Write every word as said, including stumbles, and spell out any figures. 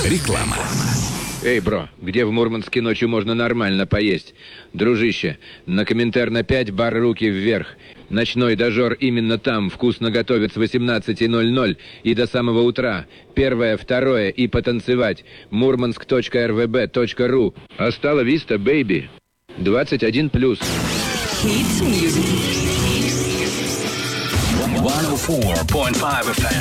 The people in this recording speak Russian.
Реклама. Эй, бро, где в Мурманске ночью можно нормально поесть? Дружище, на Коминтерна пять, бар «Руки вверх». Ночной дожор именно там, вкусно готовят с восемнадцати ноль-ноль и до самого утра. Первое, второе и потанцевать. мурманск точка эр вэ бэ точка ру. Астала виста, бэйби. двадцать один плюс. one oh four point five эф эм